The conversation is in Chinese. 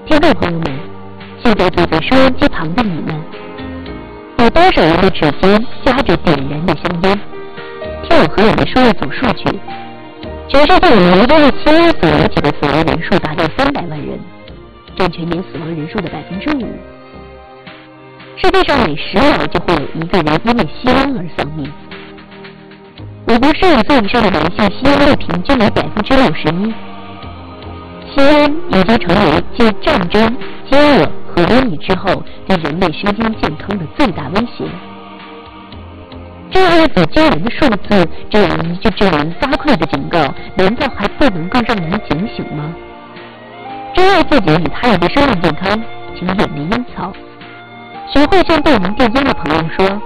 听众朋友们，现在坐在收音机旁的你们，有多少人的指尖夹着点燃的香烟？听我和你们说一组数据：全世界每年因为吸烟所引起的死亡人数达到300万人，占全年死亡人数的5%。世界上每10秒就会有一个人因为吸烟而丧命。我国15岁以上的男性吸烟率平均为61%。吸烟已经成为继战争、饥饿和瘟疫之后对人类身心健康的最大威胁。这样一组惊人的数字，这样一句令人发愧的警告，难道还不能够让人警醒吗？珍爱自己与他人的生命健康，请远离烟草。学会向对您电烟的朋友说：